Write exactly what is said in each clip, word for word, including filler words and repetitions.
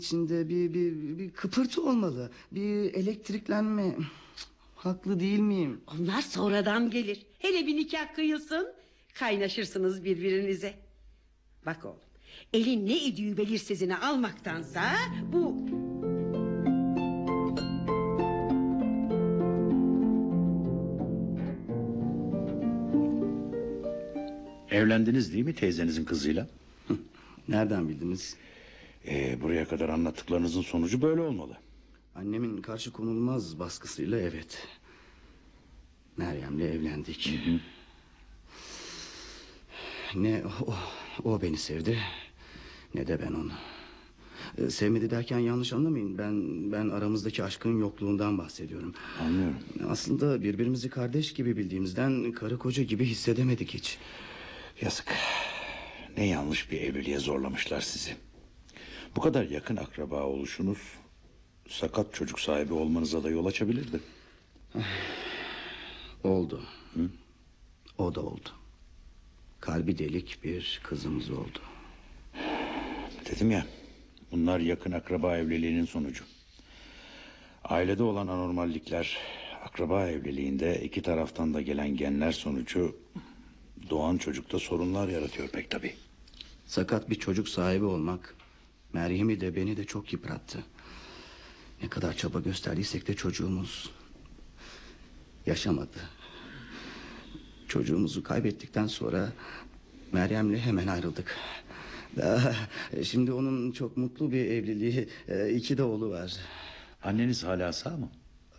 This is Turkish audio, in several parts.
İçinde bir, bir, bir kıpırtı olmalı. Bir elektriklenme. Haklı değil miyim? Onlar sonradan gelir. Hele bir nikah kıyılsın, kaynaşırsınız birbirinize. Bak oğlum, elin ne idüğü belirsizini almaktansa bu... Evlendiniz değil mi teyzenizin kızıyla? Nereden bildiniz? Ee, buraya kadar anlattıklarınızın sonucu böyle olmalı. Annemin karşı konulmaz baskısıyla evet. Meryem'le evlendik. Hı hı. Ne o, o beni sevdi, ne de ben onu. Ee, sevmedi derken yanlış anlamayın. Ben ben aramızdaki aşkın yokluğundan bahsediyorum. Anlıyorum. Aslında birbirimizi kardeş gibi bildiğimizden karı koca gibi hissedemedik hiç. Yazık. Ne yanlış bir evliliğe zorlamışlar sizi. Bu kadar yakın akraba oluşunuz sakat çocuk sahibi olmanıza da yol açabilirdi. Oldu. Hı? O da oldu. Kalbi delik bir kızımız oldu. Dedim ya, bunlar yakın akraba evliliğinin sonucu. Ailede olan anormallikler akraba evliliğinde iki taraftan da gelen genler sonucu doğan çocukta sorunlar yaratıyor pek tabii. Sakat bir çocuk sahibi olmak Meryem'i de beni de çok yıprattı. Ne kadar çaba gösterdiysek de çocuğumuz yaşamadı. Çocuğumuzu kaybettikten sonra Meryem'le hemen ayrıldık. Daha, şimdi onun çok mutlu bir evliliği, iki de oğlu var. Anneniz hala sağ mı?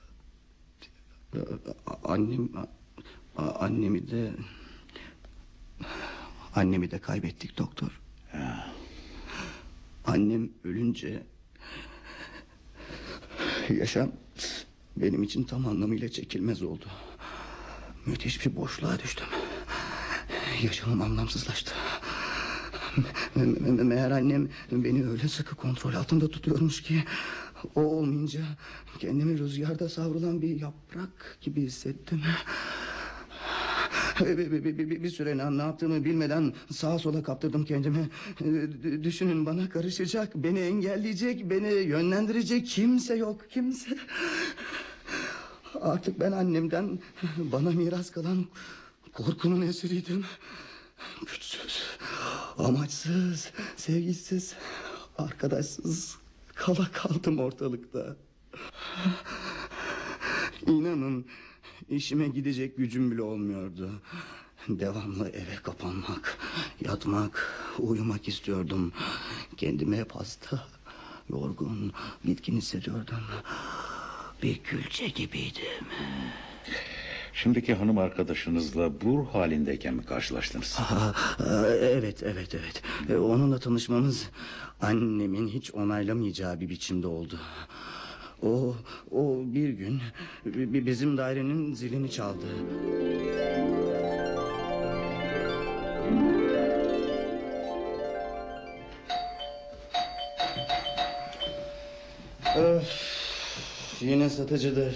Annem annemi de annemi de kaybettik doktor. Ya. Annem ölünce yaşam benim için tam anlamıyla çekilmez oldu. Müthiş bir boşluğa düştüm. Yaşamım anlamsızlaştı. Me- Meğer annem beni öyle sıkı kontrol altında tutuyormuş ki o olmayınca kendimi rüzgarda savrulan bir yaprak gibi hissettim. Bir, bir, bir, bir, bir süre ne, ne yaptığımı bilmeden sağa sola kaptırdım kendimi. Düşünün, bana karışacak, beni engelleyecek, beni yönlendirecek kimse yok, kimse. Artık ben annemden bana miras kalan korkunun esiriydim. Güçsüz, amaçsız, sevgisiz, arkadaşsız kala kaldım ortalıkta. İnanın işime gidecek gücüm bile olmuyordu. Devamlı eve kapanmak, yatmak, uyumak istiyordum. Kendimi hep hasta, yorgun, bitkin hissediyordum. Bir külçe gibiydim. Şimdiki hanım arkadaşınızla bu ruh halindeyken mi karşılaştınız? Aa, evet, evet, evet. Onunla tanışmamız annemin hiç onaylamayacağı bir biçimde oldu. O, o bir gün bizim dairenin zilini çaldı. Öf, yine satıcıdır.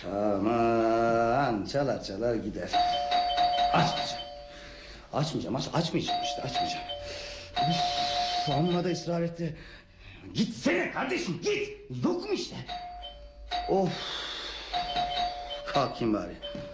Aman, çalar çalar gider. Açmayacağım. Açmayacağım, aç, açmayacağım işte, açmayacağım. Üf, amma da ısrar etti. Gitsene kardeşim, git. Yok mu işte? Of. Kalkayım bari.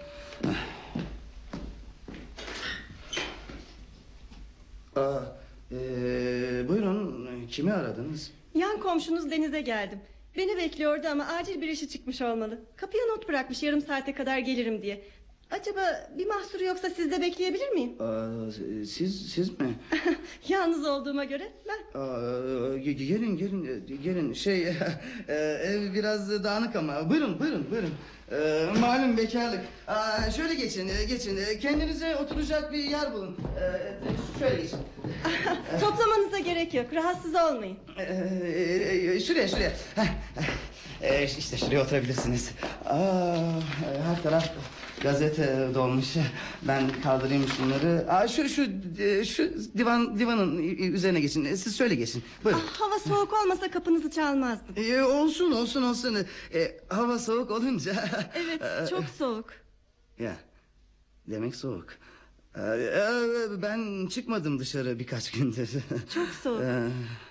Aa, e, buyurun, kimi aradınız? Yan komşunuz Deniz'e geldim. Beni bekliyordu ama acil bir işi çıkmış olmalı. Kapıya not bırakmış, yarım saate kadar gelirim diye. Acaba bir mahsuru yoksa sizde bekleyebilir miyim? Aa, siz siz mi? Yalnız olduğuma göre ben. Aa, gelin gelin gelin şey e, ev biraz dağınık ama buyurun buyurun buyurun. E, malum bekarlık. Aa, şöyle geçin geçin kendinize oturacak bir yer bulun. E, şöyle geçin. Toplamanıza gerek yok, rahatsız olmayın. E, şuraya şuraya. E, işte şuraya oturabilirsiniz. Aa, her taraf gazete dolmuş. Ben kaldırayım şunları. Aa, şu şu şu divan divanın üzerine geçin. Siz şöyle geçin. Buyurun. Ah, hava soğuk olmasa kapınızı çalmazdım. Ee, olsun olsun olsun. Ee, hava soğuk olunca. Evet, çok soğuk. Ya, demek soğuk. Ee, ben çıkmadım dışarı birkaç gündür. Çok soğuk. Ee,